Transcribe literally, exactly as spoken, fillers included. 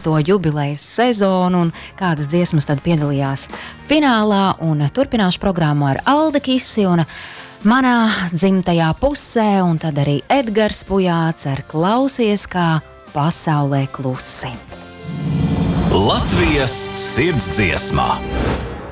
desmito jubilejas sezonu un kādas dziesmas tad piedalījās finālā. Un turpināšu programmu ar Aldi Kisi un manā dzimtajā pusē, un tad arī Edgars Pujāts ar Klausies, kā pasaulē klusi. Latvijas sirdsdziesmā.